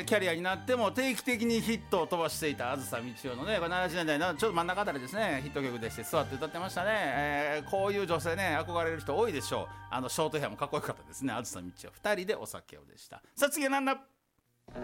キャリアになっても定期的にヒットを飛ばしていた梓みちよのね、これ70年代のちょっと真ん中あたりですね、ヒット曲でして座って歌ってましたね。こういう女性ね、憧れる人多いでしょう。ショートヘアもかっこよかったですね。梓みちよ2人でお酒をでした。さあ次はなんだ。